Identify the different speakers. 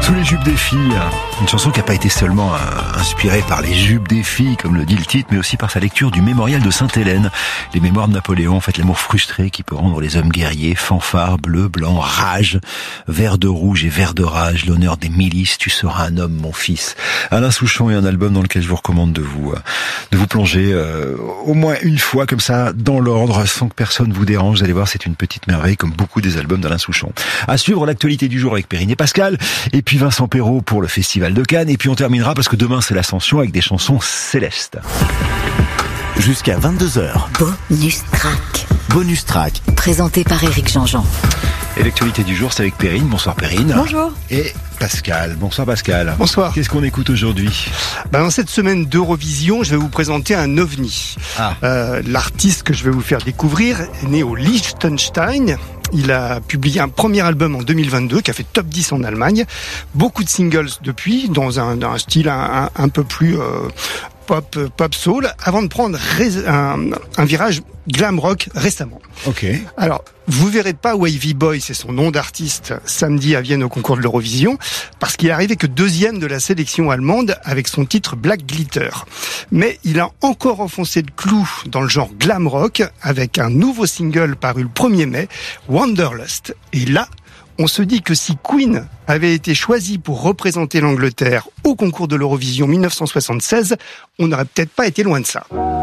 Speaker 1: Sous les jupes des filles, une chanson qui n'a pas été seulement inspirée par les jupes des filles, comme le dit le titre, mais aussi par sa lecture du mémorial de Sainte-Hélène. Les mémoires de Napoléon, en fait, l'amour frustré qui peut rendre les hommes guerriers, fanfare, bleu, blanc, rage, vert de rouge et vert de rage, l'honneur des milices, tu seras un homme, mon fils. Alain Souchon est un album dans lequel je vous recommande de vous plonger au moins une fois, comme ça, dans l'ordre, sans que personne vous dérange. Vous allez voir, c'est une petite merveille, comme beaucoup des albums d'Alain Souchon. À suivre l'actualité du jour avec Perrine et Pascal, et puis Vincent Perrault pour le Festival de Cannes, et puis on terminera parce que demain c'est l'Ascension avec des chansons célestes.
Speaker 2: Jusqu'à 22h.
Speaker 3: Bonus track.
Speaker 2: Bonus track.
Speaker 3: Présenté par Éric Jean-Jean.
Speaker 1: Et l'actualité du jour, c'est avec Perrine. Bonsoir Perrine.
Speaker 4: Bonjour.
Speaker 1: Et Pascal. Bonsoir Pascal.
Speaker 4: Bonsoir.
Speaker 1: Qu'est-ce qu'on écoute aujourd'hui ?
Speaker 4: Dans cette semaine d'Eurovision, je vais vous présenter un ovni. L'artiste que je vais vous faire découvrir est né au Liechtenstein. Il a publié un premier album en 2022 qui a fait top 10 en Allemagne. Beaucoup de singles depuis, dans un style un peu plus pop soul, avant de prendre un virage glam rock récemment.
Speaker 1: Ok.
Speaker 4: Alors, vous verrez pas Wavy Boy, c'est son nom d'artiste, samedi à Vienne au concours de l'Eurovision, parce qu'il est arrivé que deuxième de la sélection allemande avec son titre Black Glitter. Mais il a encore enfoncé le clou dans le genre glam rock avec un nouveau single paru le 1er mai, Wanderlust. Et là, on se dit que si Queen avait été choisi pour représenter l'Angleterre au concours de l'Eurovision 1976, on n'aurait peut-être pas été loin de ça.